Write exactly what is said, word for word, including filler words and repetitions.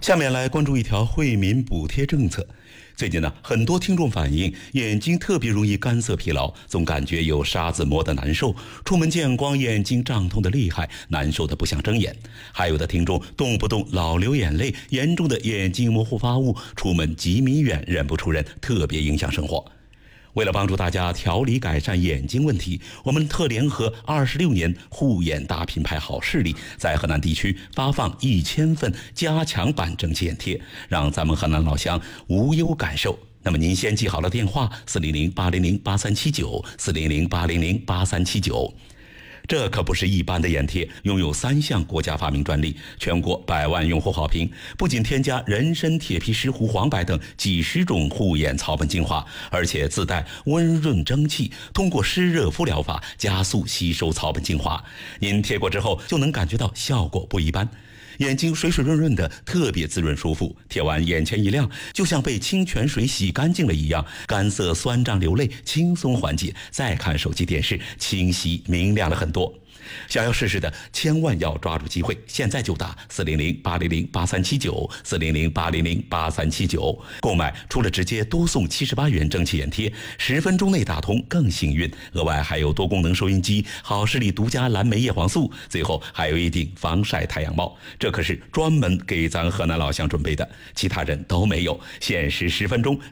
下面来关注一条惠民补贴政策。最近呢，很多听众反映眼睛特别容易干涩疲劳，总感觉有沙子磨得难受，出门见光眼睛胀痛的厉害，难受的不想睁眼。还有的听众动不动老流眼泪，严重的眼睛模糊发雾，出门几米远认不出人，特别影响生活。为了帮助大家调理改善眼睛问题，我们特联合二十六年护眼大品牌好视力，在河南地区发放一千份加强版蒸汽眼贴，让咱们河南老乡无忧感受。那么您先记好了电话：四零零八零零八三七九，四零零八零零八三七九。这可不是一般的眼贴，拥有三项国家发明专利，全国百万用户好评。不仅添加人参、铁皮石斛、黄柏等几十种护眼草本精华，而且自带温润蒸汽，通过湿热敷疗法加速吸收草本精华。您贴过之后就能感觉到效果不一般，眼睛水水润润的，特别滋润舒服。贴完眼前一亮，就像被清泉水洗干净了一样，干涩酸胀流泪轻松缓解。再看手机电视，清晰明亮了很多。想要试试的千万要抓住机会，现在就打四零零八零零八三七九，四零零八零零八三七九。购买除了直接多送七十八元蒸汽眼贴，十分钟内打通更幸运，额外还有多功能收音机、好视力独家蓝莓叶黄素，最后还有一顶防晒太阳帽。这可是专门给咱河南老乡准备的，其他人都没有，限时十分钟